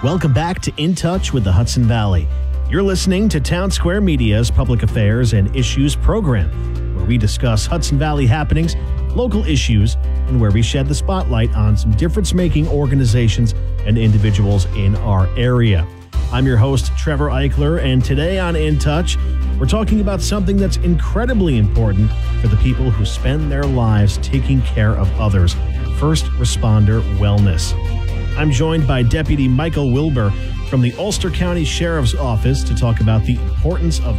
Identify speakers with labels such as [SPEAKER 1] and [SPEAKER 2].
[SPEAKER 1] Welcome back to In Touch with the Hudson Valley. You're listening to Town Square Media's Public Affairs and Issues program, where we discuss Hudson Valley happenings, local issues, and where we shed the spotlight on some difference-making organizations and individuals in our area. I'm your host, Trevor Eichler, and today on In Touch, we're talking about something that's incredibly important for the people who spend their lives taking care of others: first responder wellness. I'm joined by Deputy Michael Wilbur from the Ulster County Sheriff's Office to talk about the importance of